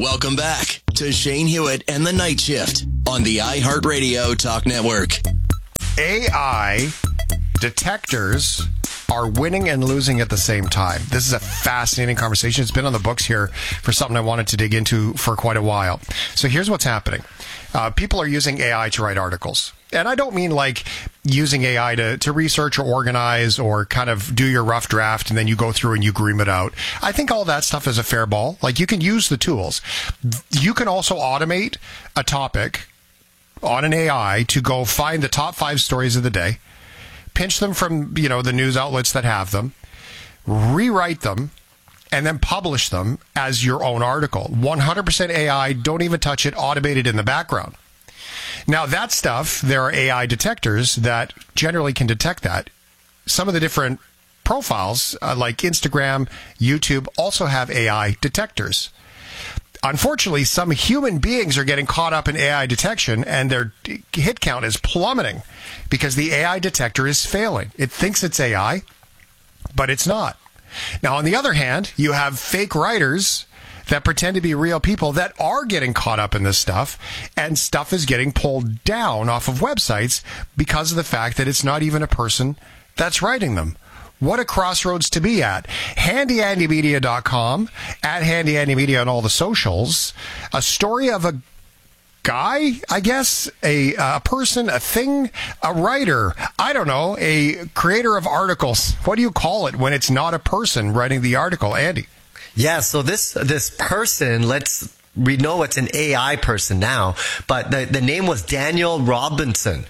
Welcome back to Shane Hewitt and the Night Shift on the iHeartRadio Talk Network. AI detectors are winning and losing at the same time. This is a fascinating conversation. It's been on the books here for something I wanted to dig into for quite a while. So here's what's happening. People are using AI to write articles. And I don't mean like using AI to research or organize or kind of do your rough draft and then you go through and you groom it out. I think all that stuff is a fair ball. Like, you can use the tools. You can also automate a topic on an AI to go find the top 5 stories of the day, pinch them from, the news outlets that have them, rewrite them, and then publish them as your own article. 100% AI, don't even touch it, automated in the background. Now, that stuff, there are AI detectors that generally can detect that. Some of the different profiles, like Instagram, YouTube, also have AI detectors. Unfortunately, some human beings are getting caught up in AI detection, and their hit count is plummeting because the AI detector is failing. It thinks it's AI, but it's not. Now, on the other hand, you have fake writers that pretend to be real people that are getting caught up in this stuff, and stuff is getting pulled down off of websites because of the fact that it's not even a person that's writing them. What a crossroads to be at. HandyAndyMedia.com, at HandyAndyMedia on all the socials. A story of a guy, I guess, a person, a thing, a writer, I don't know, a creator of articles. What do you call it when it's not a person writing the article, Andy? Yeah, so this person, we know it's an AI person now, but the name was Daniel Robson,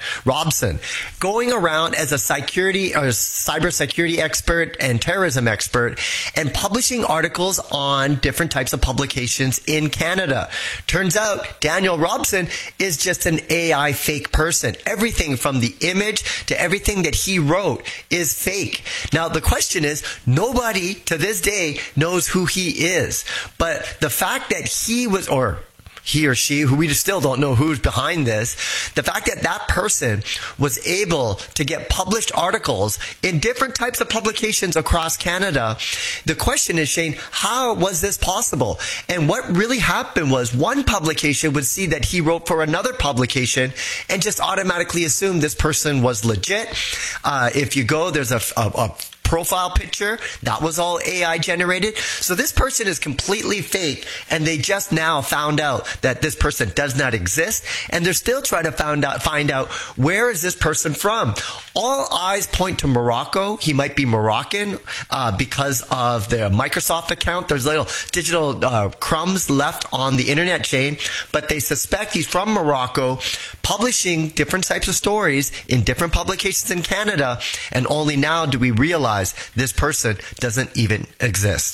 going around as a cybersecurity expert and terrorism expert and publishing articles on different types of publications in Canada. Turns out Daniel Robson is just an AI fake person. Everything from the image to everything that he wrote is fake. Now, the question is, nobody to this day knows who he is, but the fact that he or she, who we still don't know who's behind this, the fact that that person was able to get published articles in different types of publications across Canada, the question is, Shane, how was this possible? And what really happened was one publication would see that he wrote for another publication and just automatically assume this person was legit. If you go, there's a profile picture that was all AI generated. So this person is completely fake, and they just now found out that this person does not exist, and they're still trying to find out where is this person from. All eyes point to Morocco. He might be Moroccan because of the Microsoft account. There's little digital crumbs left on the internet chain, but they suspect he's from Morocco, publishing different types of stories in different publications in Canada, and only now do we realize this person doesn't even exist.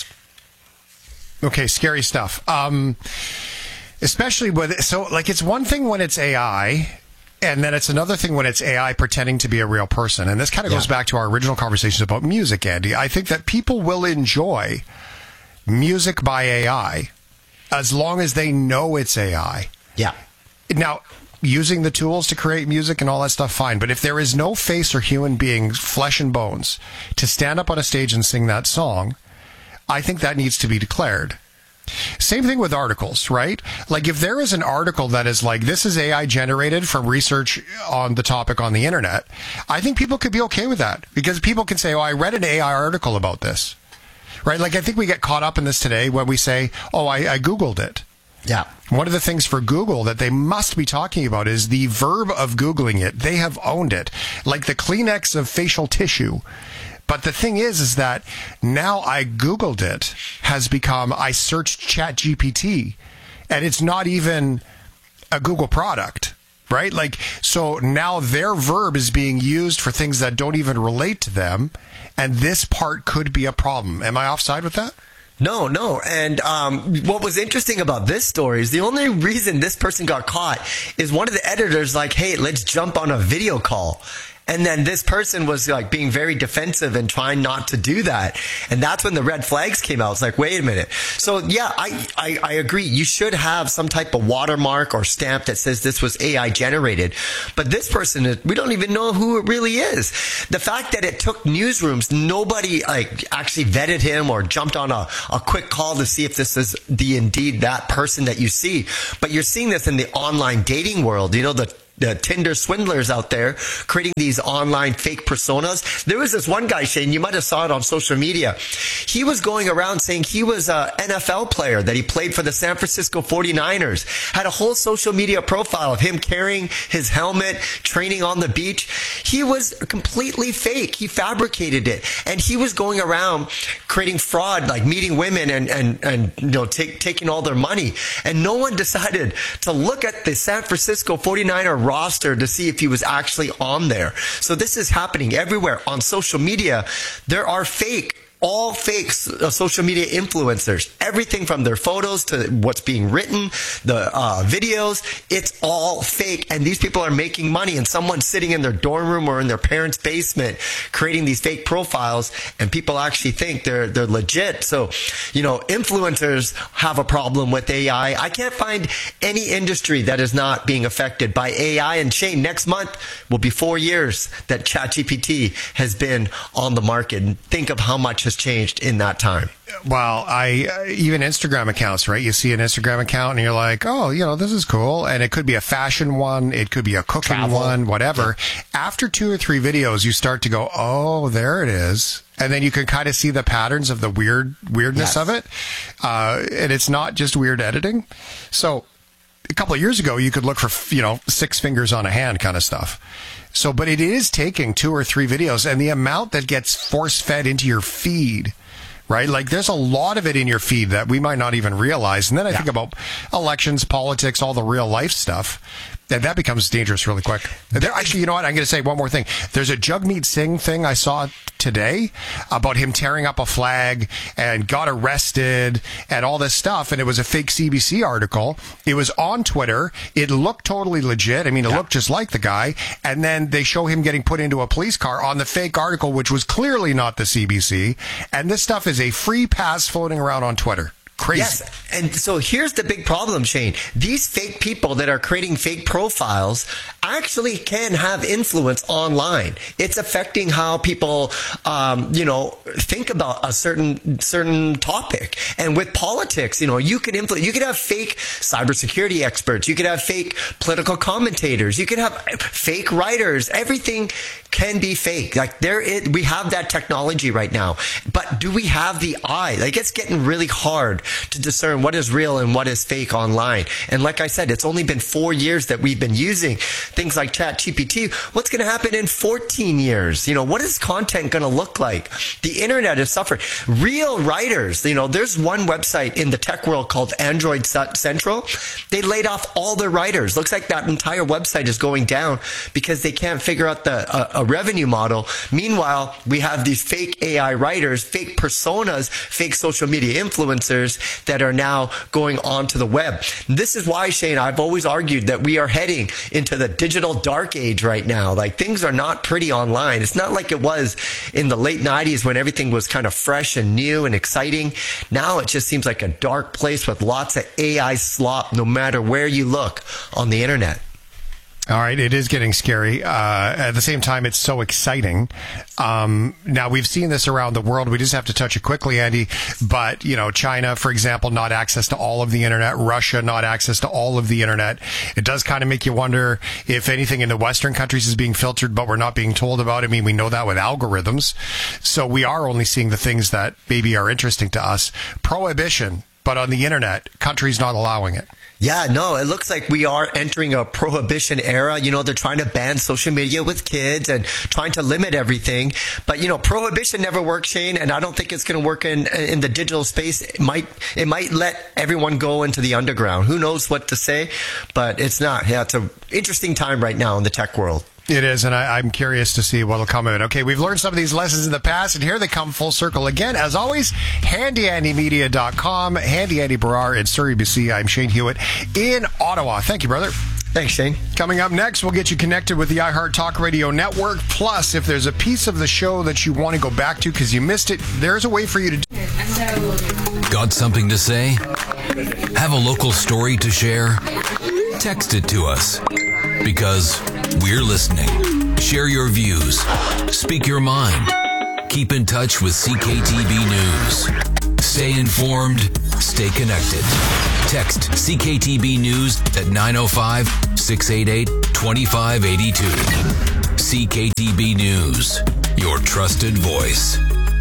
Okay, scary stuff. Especially it's one thing when it's AI, and then it's another thing when it's AI pretending to be a real person. And this kind of goes back to our original conversations about music, Andy. I think that people will enjoy music by AI as long as they know it's AI. Yeah. Now, using the tools to create music and all that stuff, fine. But if there is no face or human being, flesh and bones, to stand up on a stage and sing that song, I think that needs to be declared. Same thing with articles, right? Like, if there is an article that is like, this is AI generated from research on the topic on the internet, I think people could be okay with that, because people can say, oh, I read an AI article about this, right? Like, I think we get caught up in this today when we say, oh, I Googled it. Yeah. One of the things for Google that they must be talking about is the verb of Googling it. They have owned it, like the Kleenex of facial tissue. But the thing is that now I Googled it has become, I searched ChatGPT, and it's not even a Google product, right? Like, so now their verb is being used for things that don't even relate to them, and this part could be a problem. Am I offside with that? No. And what was interesting about this story is the only reason this person got caught is one of the editors like, hey, let's jump on a video call. And then this person was like being very defensive and trying not to do that. And that's when the red flags came out. It's like, wait a minute. So yeah, I agree. You should have some type of watermark or stamp that says this was AI generated. But this person, we don't even know who it really is. The fact that it took newsrooms, nobody like actually vetted him or jumped on a quick call to see if this is indeed that person that you see. But you're seeing this in the online dating world. You know, the Tinder swindlers out there creating these online fake personas. There was this one guy, Shane, you might have saw it on social media. He was going around saying he was an NFL player, that he played for the San Francisco 49ers, had a whole social media profile of him carrying his helmet, training on the beach. He was completely fake. He fabricated it. And he was going around creating fraud, like meeting women and you know, taking all their money. And no one decided to look at the San Francisco 49er roster to see if he was actually on there. So this is happening everywhere on social media. There are all fake social media influencers. Everything from their photos to what's being written, the videos, it's all fake. And these people are making money, and someone's sitting in their dorm room or in their parents' basement creating these fake profiles, and people actually think they're legit. So, you know, influencers have a problem with AI. I can't find any industry that is not being affected by AI. And Shane, next month will be 4 years that ChatGPT has been on the market. And think of how much has changed in that time. Well, even Instagram accounts, right? You see an Instagram account and you're like, oh, you know, this is cool. And it could be a fashion one. It could be a cooking one, whatever. Yeah. After 2 or 3 videos, you start to go, oh, there it is. And then you can kind of see the patterns of the weirdness of it. And it's not just weird editing. So a couple of years ago, you could look for, you know, 6 fingers on a hand kind of stuff. So, but it is taking 2 or 3 videos, and the amount that gets force fed into your feed, right? Like there's a lot of it in your feed that we might not even realize. And then I think about elections, politics, all the real life stuff. And that becomes dangerous really quick. Actually, you know what? I'm going to say one more thing. There's a Jagmeet Singh thing I saw today about him tearing up a flag and got arrested and all this stuff. And it was a fake CBC article. It was on Twitter. It looked totally legit. I mean, it looked just like the guy. And then they show him getting put into a police car on the fake article, which was clearly not the CBC. And this stuff is a free pass floating around on Twitter. Crazy. Yes. And so here's the big problem, Shane. These fake people that are creating fake profiles actually can have influence online. It's affecting how people, you know, think about a certain topic. And with politics, you know, you can have fake cybersecurity experts. You could have fake political commentators. You could have fake writers. Everything can be fake. Like we have that technology right now. But do we have the eye? Like it's getting really hard to discern what is real and what is fake online. And like I said, it's only been 4 years that we've been using things like ChatGPT. What's going to happen in 14 years? You know, what is content going to look like? The internet is suffering. Real writers, you know, there's one website in the tech world called Android Central. They laid off all their writers. Looks like that entire website is going down because they can't figure out a revenue model. Meanwhile, we have these fake AI writers, fake personas, fake social media influencers that are now going onto the web. This is why, Shane, I've always argued that we are heading into the digital dark age right now. Like things are not pretty online. It's not like it was in the late 90s when everything was kind of fresh and new and exciting. Now it just seems like a dark place with lots of AI slop no matter where you look on the internet. All right, it is getting scary. At the same time, it's so exciting. Now, we've seen this around the world. We just have to touch it quickly, Andy. But, you know, China, for example, not access to all of the internet. Russia, not access to all of the internet. It does kind of make you wonder if anything in the Western countries is being filtered, but we're not being told about it. I mean, we know that with algorithms. So we are only seeing the things that maybe are interesting to us. Prohibition, but on the internet, countries not allowing it. Yeah, no, it looks like we are entering a prohibition era. You know, they're trying to ban social media with kids and trying to limit everything. But, you know, prohibition never works, Shane, and I don't think it's going to work in the digital space. It might let everyone go into the underground. Who knows what to say, but it's not. Yeah, it's an interesting time right now in the tech world. It is, and I'm curious to see what will come of it. Okay, we've learned some of these lessons in the past, and here they come full circle again. As always, HandyAndyMedia.com, Handy Andy Barrar in Surrey, BC. I'm Shane Hewitt in Ottawa. Thank you, brother. Thanks, Shane. Coming up next, we'll get you connected with the iHeart Talk Radio Network. Plus, if there's a piece of the show that you want to go back to because you missed it, there's a way for you to do it. Got something to say? Have a local story to share? Text it to us. Because we're listening. Share your views. Speak your mind. Keep in touch with CKTB News. Stay informed. Stay connected. Text CKTB News at 905-688-2582. CKTB News, your trusted voice.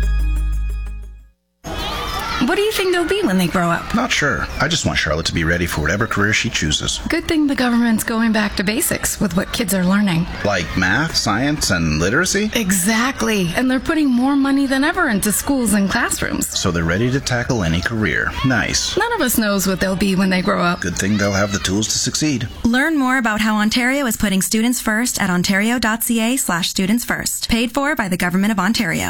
What do you think they'll be when they grow up? Not sure. I just want Charlotte to be ready for whatever career she chooses. Good thing the government's going back to basics with what kids are learning. Like math, science, and literacy? Exactly. And they're putting more money than ever into schools and classrooms. So they're ready to tackle any career. Nice. None of us knows what they'll be when they grow up. Good thing they'll have the tools to succeed. Learn more about how Ontario is putting students first at ontario.ca/students first. Paid for by the Government of Ontario.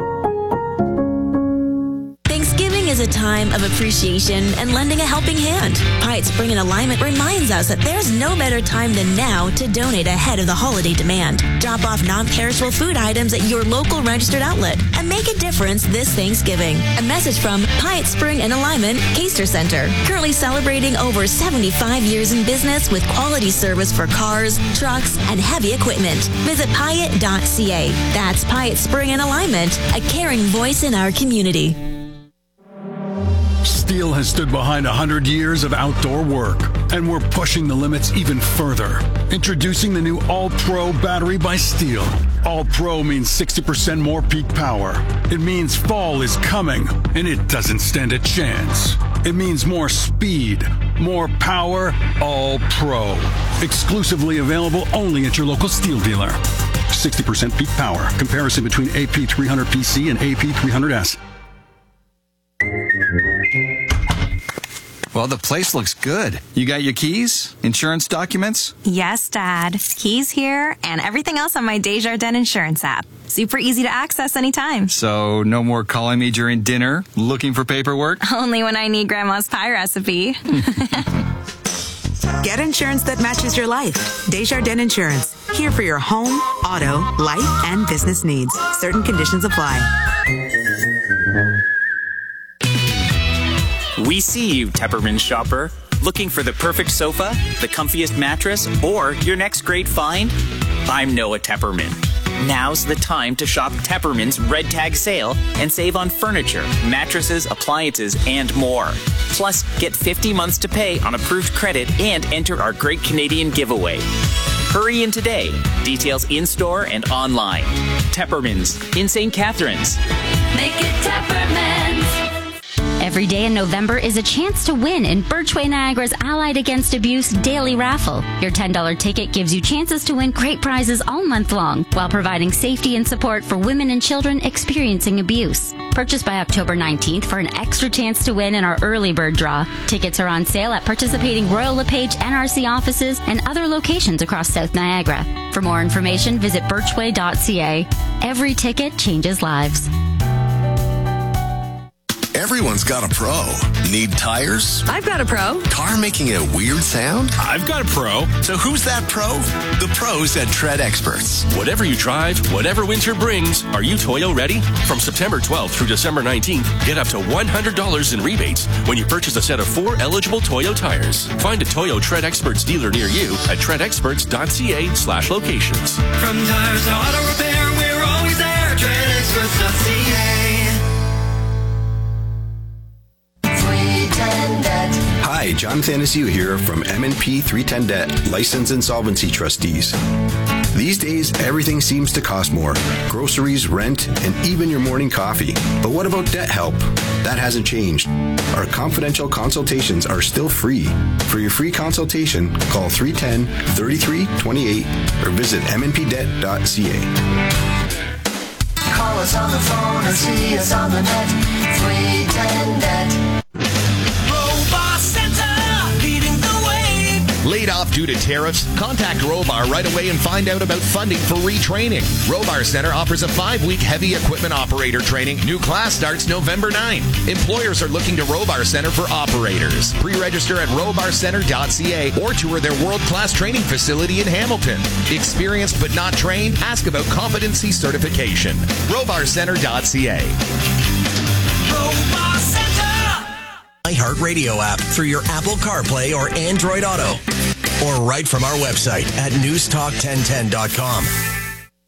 Thanksgiving is a time of appreciation and lending a helping hand. Pyatt Spring and Alignment reminds us that there's no better time than now to donate ahead of the holiday demand. Drop off non-perishable food items at your local registered outlet and make a difference this Thanksgiving. A message from Pyatt Spring and Alignment Caster Center, currently celebrating over 75 years in business with quality service for cars, trucks, and heavy equipment. Visit Pyatt.ca. That's Pyatt Spring and Alignment, a caring voice in our community. Steel has stood behind 100 years of outdoor work, and we're pushing the limits even further. Introducing the new All-Pro battery by Steel. All-Pro means 60% more peak power. It means fall is coming, and it doesn't stand a chance. It means more speed, more power, All-Pro. Exclusively available only at your local Steel dealer. 60% peak power. Comparison between AP300PC and AP300S. Well, the place looks good. You got your keys? Insurance documents? Yes, Dad. Keys here and everything else on my Desjardins Insurance app. Super easy to access anytime. So, no more calling me during dinner, looking for paperwork? Only when I need Grandma's pie recipe. Get insurance that matches your life. Desjardins Insurance. Here for your home, auto, life, and business needs. Certain conditions apply. We see you, Tepperman shopper. Looking for the perfect sofa, the comfiest mattress, or your next great find? I'm Noah Tepperman. Now's the time to shop Tepperman's Red Tag sale and save on furniture, mattresses, appliances, and more. Plus, get 50 months to pay on approved credit and enter our Great Canadian Giveaway. Hurry in today. Details in-store and online. Tepperman's in St. Catharines. Make it Tepperman's. Every day in November is a chance to win in Birchway Niagara's Allied Against Abuse Daily Raffle. Your $10 ticket gives you chances to win great prizes all month long while providing safety and support for women and children experiencing abuse. Purchase by October 19th for an extra chance to win in our early bird draw. Tickets are on sale at participating Royal LePage NRC offices and other locations across South Niagara. For more information, visit birchway.ca. Every ticket changes lives. Everyone's got a pro. Need tires? I've got a pro. Car making a weird sound? I've got a pro. So who's that pro? The pros at Tread Experts. Whatever you drive, whatever winter brings, are you Toyo ready? From September 12th through December 19th, get up to $100 in rebates when you purchase a set of 4 eligible Toyo tires. Find a Toyo Tread Experts dealer near you at treadexperts.ca/locations. From tires to auto repair, we're always there. TreadExperts.ca. Hi, John Thanasiu here from M&P 310 Debt, Licensed Insolvency Trustees. These days, everything seems to cost more. Groceries, rent, and even your morning coffee. But what about debt help? That hasn't changed. Our confidential consultations are still free. For your free consultation, call 310-3328 or visit mnpdebt.ca. Call us on the phone or see us on the net. 310 Debt. Laid off due to tariffs? Contact Robar right away and find out about funding for retraining. Robar Center offers a 5-week heavy equipment operator training. New class starts November 9. Employers are looking to Robar Center for operators. Pre-register at robarcenter.ca or tour their world-class training facility in Hamilton. Experienced but not trained? Ask about competency certification. robarcenter.ca. Robar Center! iHeartRadio app through your Apple CarPlay or Android Auto. Or right from our website at newstalk1010.com.